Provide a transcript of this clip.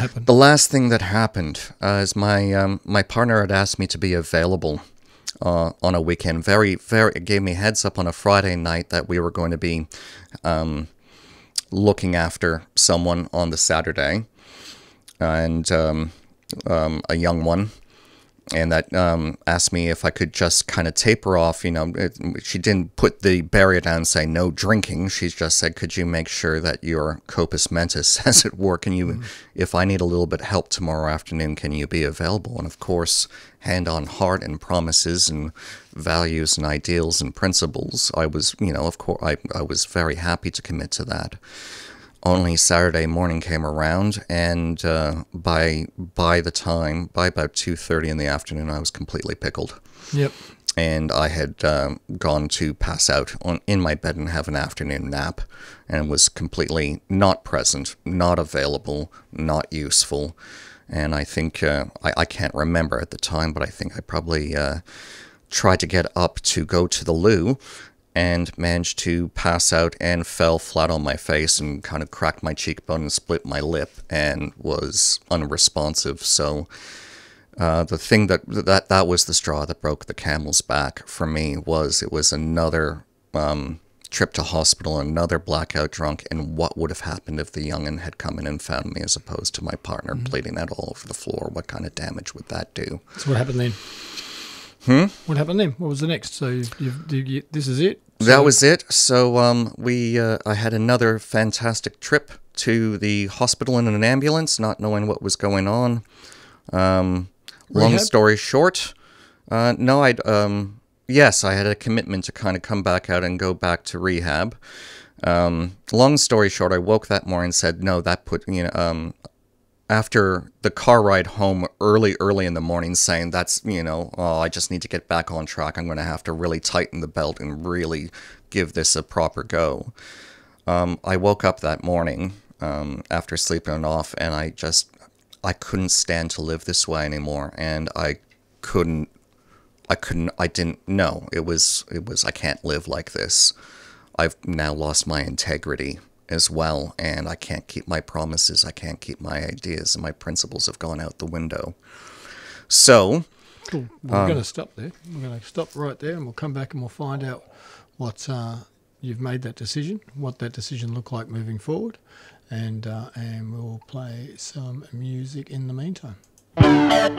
happened? The last thing that happened is my partner had asked me to be available on a weekend. It gave me heads up on a Friday night that we were going to be looking after someone on the Saturday, and a young one. And that asked me if I could just kind of taper off. She didn't put the barrier down and say no drinking. She just said, could you make sure that your corpus mentis, as it were, if I need a little bit of help tomorrow afternoon, can you be available? And of course, hand on heart and promises and values and ideals and principles, I was, of course, I was very happy to commit to that. Only Saturday morning came around, and by about 2:30 in the afternoon, I was completely pickled. Yep. And I had gone to pass out in my bed and have an afternoon nap, and was completely not present, not available, not useful. And I think, I can't remember at the time, but I think I probably tried to get up to go to the loo, and managed to pass out and fell flat on my face and kind of cracked my cheekbone and split my lip and was unresponsive. So the thing that was the straw that broke the camel's back for me was another trip to hospital, another blackout drunk, and what would have happened if the young'un had come in and found me as opposed to my partner bleeding out all over the floor. What kind of damage would that do? So what happened then? What happened then? What was the next? So this is it? That was it. So I had another fantastic trip to the hospital in an ambulance, not knowing what was going on. Long story short, no, yes, I had a commitment to kind of come back out and go back to rehab. Long story short, I woke that morning and said, no, that put, after the car ride home early in the morning, saying that's, I just need to get back on track. I'm going to have to really tighten the belt and really give this a proper go. I woke up that morning after sleeping it off, and I couldn't stand to live this way anymore. And I didn't know. It was, I can't live like this. I've now lost my integrity as well, and I can't keep my promises, I can't keep my ideas, and my principles have gone out the window. So, cool. We're going to stop there. We're going to stop right there, and we'll come back and we'll find out what you've made that decision, what that decision looked like moving forward, and we'll play some music in the meantime.